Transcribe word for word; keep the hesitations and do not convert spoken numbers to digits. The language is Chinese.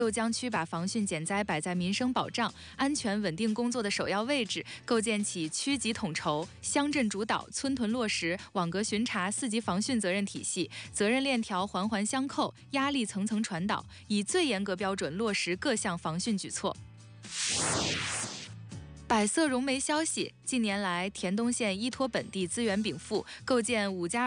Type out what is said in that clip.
又将区把防汛减灾摆在民生保障、安全稳定工作的首要位置，构建起区级统筹、乡镇主导、村屯落实、网格巡查四级防汛责任体系，责任链条环环相扣，压力层层传导，以最严格标准落实各项防汛举措。百色融媒消息，近年来，田东县依托本地资源禀赋，构建五加